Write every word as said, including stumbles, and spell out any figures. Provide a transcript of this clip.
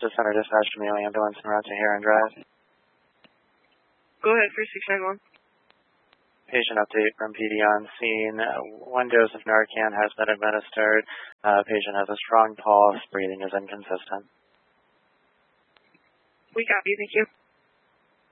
to Center Dispatch to Mealy Ambulance en route to Heron Drive. Go ahead for six nine one. Patient update from P D on scene. Uh, one dose of Narcan has been administered. Uh, patient has a strong pulse. Breathing is inconsistent. We copy. Thank you.